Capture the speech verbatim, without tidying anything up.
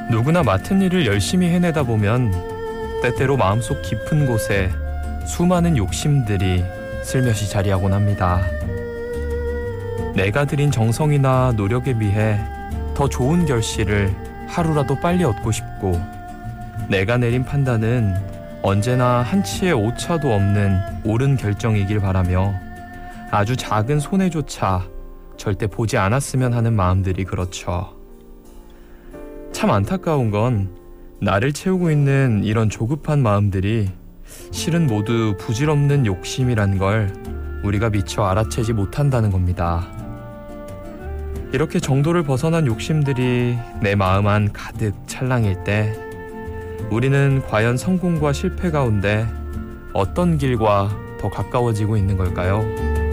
누구나 맡은 일을 열심히 해내다 보면 때때로 마음속 깊은 곳에 수많은 욕심들이 슬며시 자리하곤 합니다. 내가 들인 정성이나 노력에 비해 더 좋은 결실을 하루라도 빨리 얻고 싶고, 내가 내린 판단은 언제나 한치의 오차도 없는 옳은 결정이길 바라며 아주 작은 손해조차 절대 보지 않았으면 하는 마음들이 그렇죠. 참 안타까운 건 나를 채우고 있는 이런 조급한 마음들이 실은 모두 부질없는 욕심이란 걸 우리가 미처 알아채지 못한다는 겁니다. 이렇게 정도를 벗어난 욕심들이 내 마음 안 가득 찰랑일 때 우리는 과연 성공과 실패 가운데 어떤 길과 더 가까워지고 있는 걸까요?